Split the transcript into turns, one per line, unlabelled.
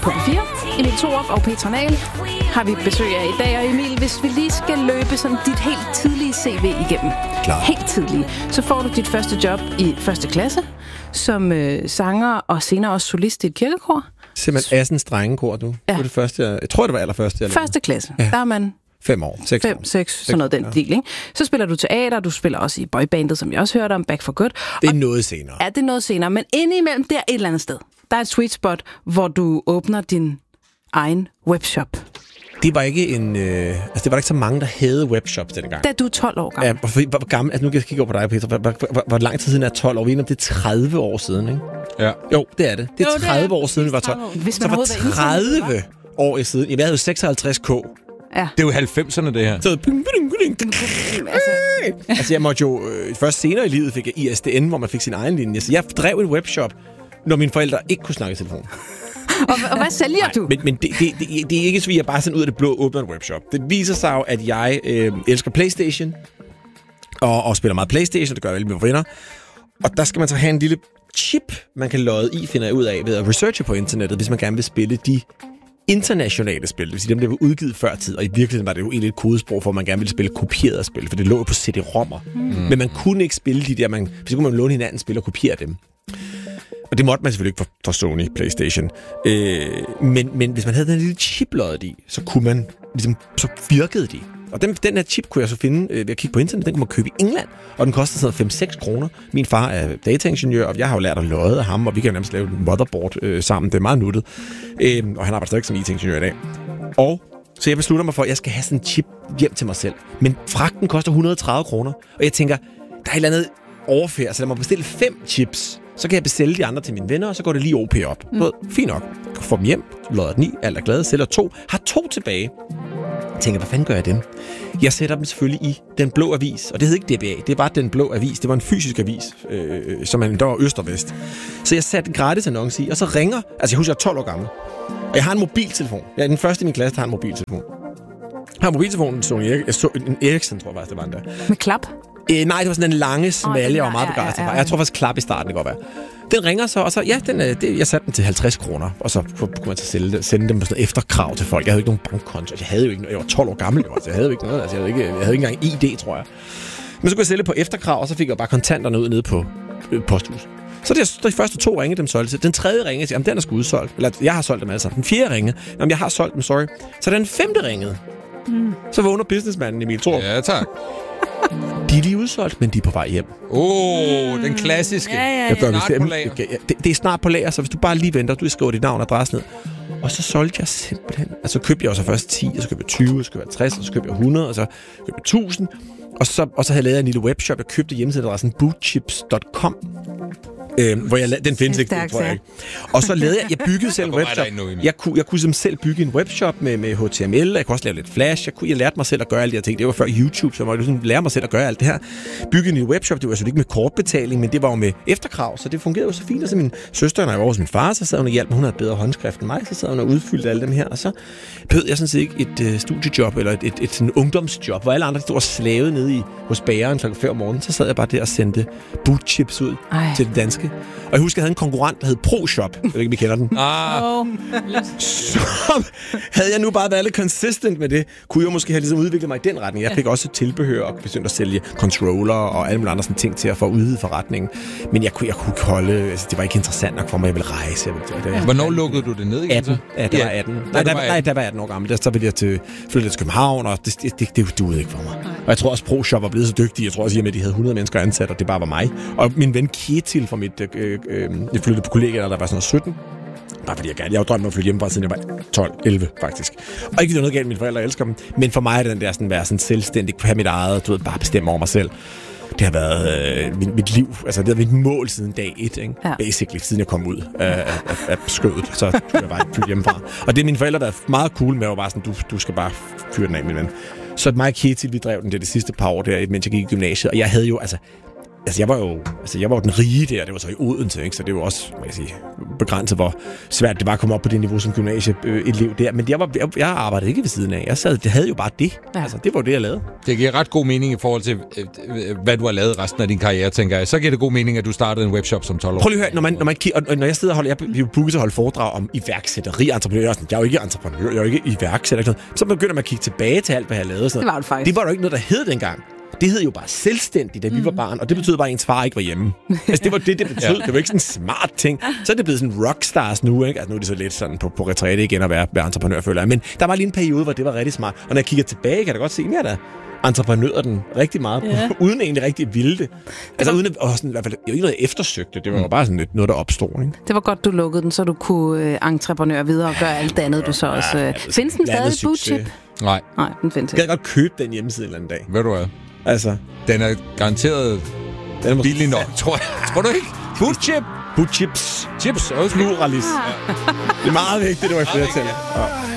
på P4. Emil Thorup og Petra Nahl har vi besøg af i dag. Og Emil, hvis vi lige skal løbe sådan dit helt tidlige CV igennem.
Klar.
Helt tidlige. Så får du dit første job i 1. klasse som sanger og senere også solist i et kirkekor.
Simpelthen Assens drengekor, du.
Ja.
Det var det første, jeg tror, det var allerførste.
1. klasse. Ja. Der er man
5 år.
6, sådan noget den deal, ikke? Så spiller du teater, du spiller også i boybandet, som jeg også hørte om, Back for Good.
Det er noget senere.
Ja, det er noget senere, men indimellem der et eller andet sted. Der er et sweet spot, hvor du åbner din egen webshop.
Det var ikke det var ikke så mange, der havde webshops dengang.
Da du er 12 år gammel.
Ja, hvor gammel, altså nu kan jeg kigge over på dig, Peter. Hvor lang tid siden er 12 år? Vi er det er 30 år siden, ikke?
Ja.
Jo, det er det. Det er 30 år siden, vi var 12.
Hvis man
så for 30 år siden, jeg havde jo 56K.
Ja.
Det er jo 90'erne, det her.
Så altså, jeg måtte jo... Først senere i livet fik jeg ISDN, hvor man fik sin egen linje. Så jeg drev en webshop, når mine forældre ikke kunne snakke i telefon.
Og hvad sælger du?
Men det er ikke så, at jeg bare sådan ud af det blå åbner en webshop. Det viser sig jo, at jeg elsker PlayStation, og spiller meget PlayStation, det gør jeg alle mine venner. Og der skal man så have en lille chip, man kan lodde i, finder jeg ud af, ved at researche på internettet, hvis man gerne vil spille de internationale spil, det vil sige dem, der var udgivet før tid, og i virkeligheden var det jo egentlig et kodesprog for, at man gerne ville spille kopierede spil, for det lå jo på CD-rommer. Men man kunne ikke spille de der, hvis kunne man låne hinanden spil og kopiere dem. Og det måtte man selvfølgelig ikke for Sony PlayStation. Men hvis man havde den lille chip loddet i, så kunne man, ligesom, så virkede de. Og den her chip kunne jeg så finde ved at kigge på internet. Den kunne man købe i England, og den kostede sådan 5-6 kroner. Min far er dataingeniør, og jeg har jo lært at lodde af ham, og vi kan jo nærmest lave en motherboard sammen. Det er meget nuttet. Og han arbejder stadig som IT-ingeniør i dag. Og så jeg beslutter mig for, at jeg skal have sådan en chip hjem til mig selv. Men fragten koster 130 kroner, og jeg tænker, der er et eller andet overfærd, så lad mig bestille 5 chips. Så kan jeg bestille de andre til mine venner, og så går det lige OP op. Fint nok. Får dem hjem, lodder den i, alt er glade, sælger 2, har 2 tilbage. Jeg tænker, hvad fanden gør jeg dem? Jeg sætter dem selvfølgelig i Den Blå Avis, og det hed ikke DBA, det var Den Blå Avis. Det var en fysisk avis, som man der var øst og vest. Så jeg satte en gratis annonce i, og så ringer, altså jeg husker, jeg er 12 år gammel, og jeg har en mobiltelefon. Jeg er den første i min klasse, der har en mobiltelefon. Jeg har mobiltelefonen, en Ericsson, tror jeg faktisk, det var en der.
Med klap?
Nej, det var sådan en lange, smalle, jeg var meget begejstret. Jeg tror faktisk klap i starten, det kan godt være. Den ringer så, og så, jeg satte den til 50 kroner, og så kunne man så sende dem på sådan efterkrav til folk. Jeg havde ikke nogen bankkonto, jeg havde jo ikke noget, jeg var 12 år gammel, så jeg havde jo ikke noget, altså jeg havde ikke engang ID, tror jeg. Men så kunne jeg sælge på efterkrav, og så fik jeg bare kontanterne ud nede på posthuset. Så de første 2 ringe, dem solgte til. Den tredje ringe, jamen den er sgu udsolgt. Eller jeg har solgt dem altså. Den 4. ringe, jamen jeg har solgt dem, sorry. Så den 5. ringede. Så vågner businessmanden Emil Thorup.
Ja, tak.
De er lige udsolgt, men de er på vej hjem.
Den klassiske.
Det er snart på lager, så hvis du bare lige venter, du skriver dit navn og adresse ned. Og så solgte jeg simpelthen. Altså købte jeg også først 10, og så købte jeg 20, og så købte jeg 60, og så købte jeg 100, og så købte jeg 1000. Og så havde jeg lavet en lille webshop. Jeg købte hjemmesideadressen bootchips.com. Hvor den findes ikke, tror jeg ikke. Og så lavede jeg byggede selv en webshop. Jeg kunne selv bygge en webshop med HTML. Jeg kunne også lave lidt Flash. Jeg lærte mig selv at gøre alle de her ting. Det var før YouTube, så jeg måtte lære mig selv at gøre alt det her. Bygge en webshop, det var selvfølgelig ikke med kortbetaling, men det var jo med efterkrav, så det fungerede jo så fint. Og så min søster, når jeg var hos min far, så sad hun og hjalp mig. Hun havde bedre håndskrift end mig, så sad hun og udfyldte alle dem her. Og så bød jeg sådan set ikke et studiejob eller et sådan ungdomsjob, hvor alle andre stod og slavede nede hos bageren kl. 5 om morgenen. Så sad jeg bare der og sendte bootchips ud til det danske. Og jeg husker, jeg havde en konkurrent, der hed ProShop. Jeg ved ikke, om I kender den. Så havde jeg nu bare været lidt consistent med det, kunne jeg måske have ligesom udviklet mig i den retning. Jeg fik også tilbehør og begyndte at sælge controller og alle mulige andre sådan ting til at få udvide forretningen. Men jeg kunne ikke holde, altså det var ikke interessant nok for mig, jeg ville rejse.
Hvornår lukkede du det ned igen?
18. Ja, det var 18. Nej, der var 18 år gammel. Så ville jeg flytte til København, og det duede ikke for mig. Og jeg tror også, ProShop var blevet så dygtig. Jeg tror også, at de havde 100 mennesker ansat, og det bare var mig. Og min ven Ketil fra mit jeg flyttede på kollegaer, der var sådan 17. Bare fordi jeg var drømt om at flytte hjemmefra, siden jeg var 12-11 faktisk. Og ikke noget galt, mine forældre elsker dem. Men for mig er den der sådan, være sådan selvstændig, have mit eget, bare bestemme over mig selv. Det har været mit liv, altså det har været mit mål siden dag 1, ikke? Ja. Basically, siden jeg kom ud af skødet, så skulle jeg bare flytte hjemmefra. Og det mine forældre der er meget cool med, var bare sådan, du skal bare fyre den af, min ven. Så mig og Ketil, vi drev den det sidste par år der, mens jeg gik i gymnasiet, og jeg havde jo, altså Altså, jeg var jo den rige der, det var så i Odense, ikke? Så det var også, man kan sige, begrænset, hvor svært det var at komme op på det niveau som gymnasieelev der. Men jeg arbejdede ikke ved siden af. Jeg havde jo bare det. Ja. Altså, det var det, jeg lavede.
Det giver ret god mening i forhold til, hvad du har lavet resten af din karriere, tænker jeg. Så giver det god mening, at du startede en webshop som 12 år.
Prøv lige at høre, når jeg sidder og holder, jeg bliver booket til at holde foredrag om iværksætteri, entreprenør. Jeg er jo ikke entreprenør, jeg er jo ikke iværksætter. Så begynder man at kigge tilbage til alt, hvad jeg lavede.
Det var det faktisk.
Det var jo ikke noget, der hed dengang. Det hed jo bare selvstændigt, da vi var barn, og det betød bare, at ens far ikke var hjemme. Altså, det var det betød. Ja. Det var ikke sådan en smart ting. Så er det blevet sådan rockstars nu, ikke? Altså, nu er det så lidt sådan på retræte igen at være entreprenør, føler jeg. Men der var lige en periode, hvor det var rigtig smart. Og når jeg kigger tilbage, kan jeg da godt se, at jeg da entreprenører den rigtig meget på, uden egentlig rigtig ville det. Altså uden at, sådan, i hvert fald, jo ikke noget eftersøgte. Det var jo bare sådan noget, der opstod, ikke?
Det var godt, du lukkede den, så du kunne entreprenør videre og gøre alt det andet, du så også... Findes den stadig, Bootchip?
Nej,
den findes ikke.
Jeg kan godt købe den hjemmeside en eller anden dag.
Ved du hvad?
Altså,
den er garanteret billig nok, tror jeg. Tror du ikke? Bootchip.
Bootchips.
Chips.
Pluralis. Ja. Det er meget vigtigt, det var i flertal. Ja.